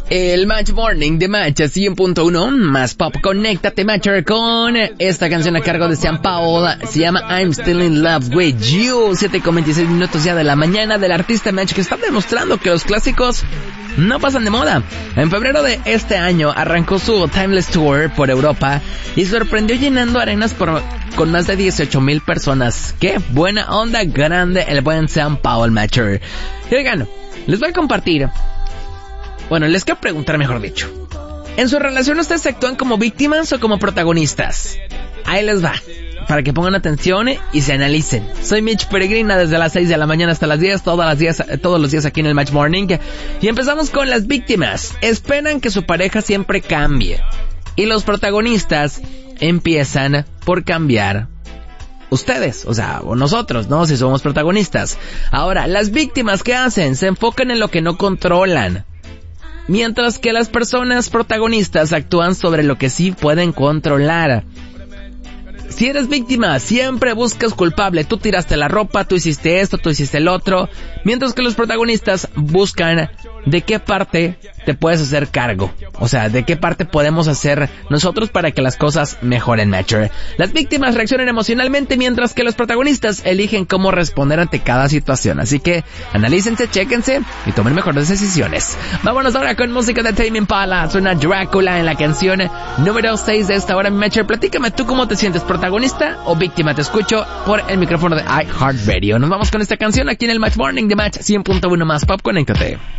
El Match Morning de Match 100.1 más pop. Conéctate, Matcher, con esta canción a cargo de Sean Paul. Se llama I'm Still in Love with You. 7:26 ya de la mañana, del artista Match, que está demostrando que los clásicos no pasan de moda. En febrero de este año arrancó su Timeless Tour por Europa y sorprendió llenando arenas con más de 18,000 personas. ¡Qué buena onda! Grande el buen Sean Paul, Matcher. Y oigan, les voy a compartir... Bueno, les quiero preguntar, mejor dicho. ¿En su relación ustedes actúan como víctimas o como protagonistas? Ahí les va, para que pongan atención y se analicen. Soy Mitch Peregrina desde las 6 de la mañana hasta las 10, todos los días aquí en el Match Morning. Y empezamos con las víctimas. Esperan que su pareja siempre cambie. Y los protagonistas empiezan por cambiar ustedes, o nosotros, ¿no? Si somos protagonistas. Ahora, las víctimas, ¿qué hacen? Se enfocan en lo que no controlan. Mientras que las personas protagonistas actúan sobre lo que sí pueden controlar. Si eres víctima, siempre buscas culpable. Tú tiraste la ropa, tú hiciste esto, tú hiciste el otro. Mientras que los protagonistas buscan de qué parte te puedes hacer cargo. O sea, de qué parte podemos hacer nosotros para que las cosas mejoren, Matcher. Las víctimas reaccionan emocionalmente, mientras que los protagonistas eligen cómo responder ante cada situación. Así que analícense, chéquense y tomen mejores decisiones. Vámonos ahora con música de Tame Impala. Suena Drácula en la canción número 6 de esta hora, Matcher. Platícame tú cómo te sientes, protagonista o víctima. Te escucho por el micrófono de iHeartRadio. Nos vamos con esta canción aquí en el Match Morning de Match 100.1 más pop. Conéctate.